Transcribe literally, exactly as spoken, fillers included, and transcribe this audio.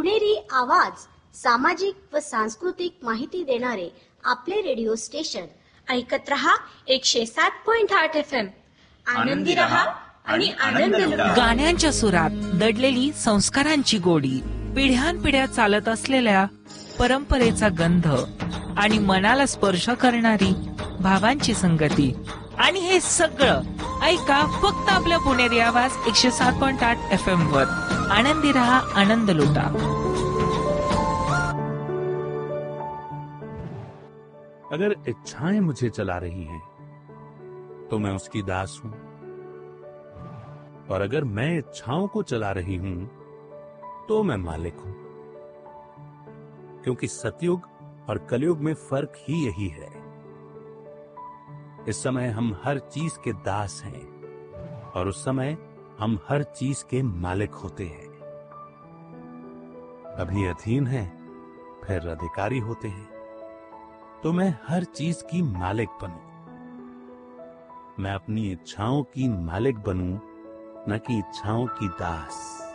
पुणेरी आवाज, सामाजिक व सांस्कृतिक माहिती देणारे आपले रेडिओ स्टेशन. ऐकत रहा एकशे सात पॉइंट आठ एफ एम. आनंदी रहा आणि आनंद लुटा. गाण्यांच्या सुरात दडलेली संस्कारांची गोडी, पिढ्यानपिढ्या चालत असलेल्या परंपरेचा गंध आणि मनाला स्पर्श करणारी भावांची संगती. आणि हे सगळं ऐका फक्त आपल्या पुणेरी आवाज एकशे सात पॉइंट आठ एफ एम वर. आनंदी रहा, आनंद लुटा. अगर इच्छाएं मुझे चला रही हैं, तो मैं उसकी दास हूं. और अगर मैं इच्छाओं को चला रही हूं, तो मैं मालिक हूं. क्योंकि सतयुग और कलयुग में फर्क ही यही है. इस समय हम हर चीज के दास हैं और उस समय हम हर चीज के मालिक होते हैं. अभी अधीन हैं, फिर अधिकारी होते हैं. तो मैं हर चीज की मालिक बनूं. मैं अपनी इच्छाओं की मालिक बनूं, न कि इच्छाओं की दास.